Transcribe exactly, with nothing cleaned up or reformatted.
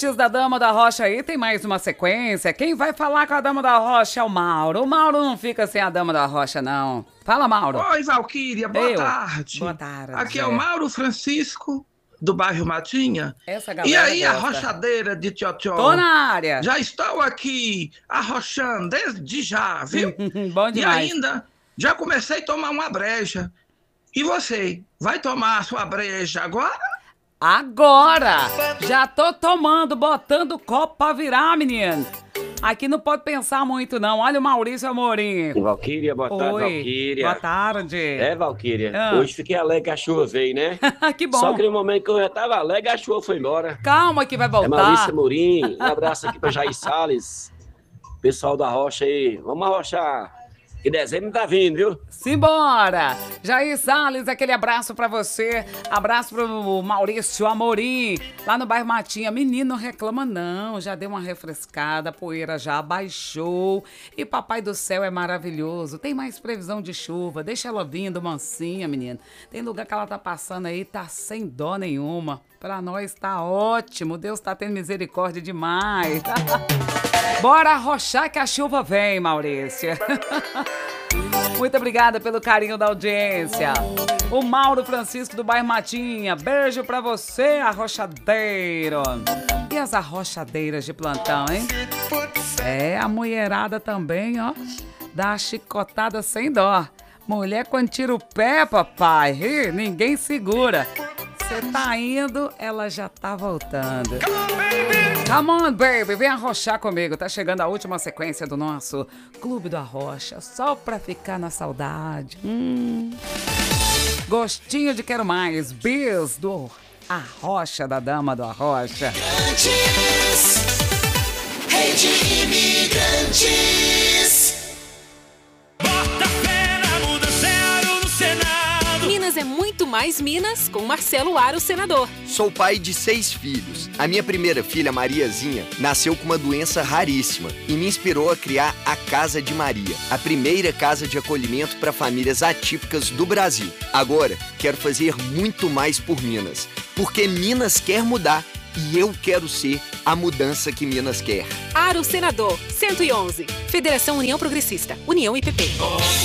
Antes da Dama da Rocha aí, tem mais uma sequência. Quem vai falar com a Dama da Rocha é o Mauro. O Mauro não fica sem a Dama da Rocha, não. Fala, Mauro. Oi, Valquíria, boa Eu. tarde. Boa tarde. Aqui é o Mauro Francisco, do bairro Matinha. Essa E galera aí, a gosta. rochadeira de Tchotchó? Tô na área. Já estou aqui arrochando desde já, viu? Bom E demais. ainda, já comecei a tomar uma breja. E você, vai tomar a sua breja agora? Agora! Já tô tomando, botando o copo pra virar, menino. Aqui não pode pensar muito, não. Olha o Maurício Amorim. Valquíria, boa tarde, Oi. Valquíria. Boa tarde. É, Valquíria. Ah. Hoje fiquei alegre que a chuva veio, né? Que bom. Só que no momento que eu já tava alegre, a chuva foi embora. Calma que vai É voltar. Maurício Amorim. Um abraço aqui pra Jair Salles. Pessoal da Rocha aí. Vamos arrochar. Que dezembro tá vindo, viu? Simbora! Jair Salles, aquele abraço pra você. Abraço pro Maurício Amorim, lá no bairro Matinha. Menino, não reclama não, já deu uma refrescada, a poeira já abaixou. E Papai do Céu é maravilhoso. Tem mais previsão de chuva, deixa ela vindo mansinha, menino. Tem lugar que ela tá passando aí, tá sem dó nenhuma. Pra nós tá ótimo, Deus tá tendo misericórdia demais. Bora arrochar que a chuva vem, Maurício. Muito obrigada pelo carinho da audiência. O Mauro Francisco do bairro Matinha. Beijo pra você, arrochadeiro. E as arrochadeiras de plantão, hein? É, a mulherada também, ó. Dá a chicotada sem dó. Mulher quando tira o pé, papai, ih, ninguém segura. Você tá indo, ela já tá voltando. Come on, baby, vem arrochar comigo. Tá chegando a última sequência do nosso Clube do Arrocha, só pra ficar na saudade. Hum. Gostinho de quero mais. Bis do Arrocha, da Dama do Arrocha. Imigrantes, rede imigrantes. Bota fé na muda zero no Senado. Minas é muito mais Minas com Marcelo Aro, senador. Sou pai de seis filhos. A minha primeira filha, Mariazinha, nasceu com uma doença raríssima e me inspirou a criar a Casa de Maria, a primeira casa de acolhimento para famílias atípicas do Brasil. Agora, quero fazer muito mais por Minas, porque Minas quer mudar e eu quero ser a mudança que Minas quer. Aro, senador, cento e onze. Federação União Progressista, União I P P.